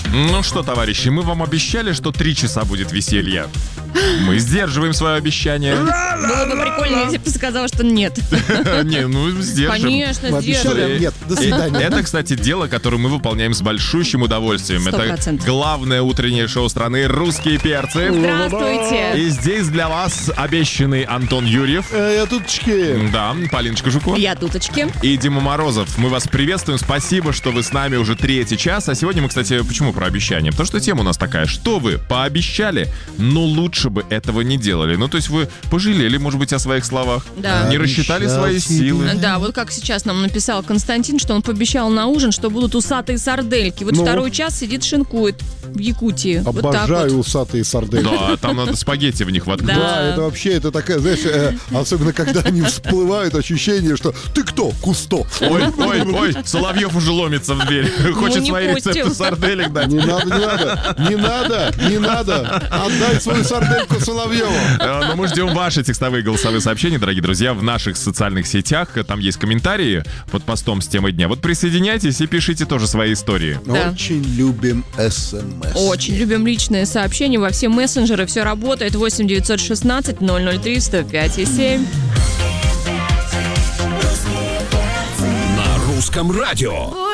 Ну что, товарищи, мы вам обещали, что 3 часа будет веселья. Мы сдерживаем свое обещание. Было бы прикольно, если бы ты сказал, что нет. Не, ну сдержим. Конечно, Мы сдерживаем. обещали, нет, до свидания. Это, кстати, дело, которое мы выполняем с большущим удовольствием. 100%. Это главное утреннее шоу страны «Русские перцы». Здравствуйте. И здесь для вас обещанный Антон Юрьев. Я туточки. Да, Полиночка Жукова. Я туточки. И Дима Морозов. Мы вас приветствуем. Спасибо, что вы с нами уже 3-й час. А сегодня мы, кстати, почему про обещание? Потому что тема у нас такая. Что вы пообещали, но лучше бы этого не делали. Ну, то есть вы пожалели, может быть, о своих словах. Да. Не рассчитали свои силы. Да, вот как сейчас нам написал Константин, что он пообещал на ужин, что будут усатые сардельки. Вот Ну. второй час сидит, шинкует в Якутии. Вот так Обожаю вот. усатые сардельки. Да, там надо спагетти в них воткнуть. Да, это вообще, это такая, знаешь, особенно когда они всплывают, ощущение, что ты кто? Кусто. Ой, Соловьев уже ломится в дверь. Хочет не свои пустим. рецепты сарделек дать. Не надо. Отдай свою сардельку Соловьеву. Но мы ждем ваши текстовые голосовые сообщения, дорогие друзья, в наших социальных сетях. Там есть комментарии под постом с темой дня. Вот присоединяйтесь и пишите тоже свои истории. Да. Очень любим СМС. Очень любим личные сообщения во все мессенджеры. Все работает. 8 916 003 105 и 7. На русском радио.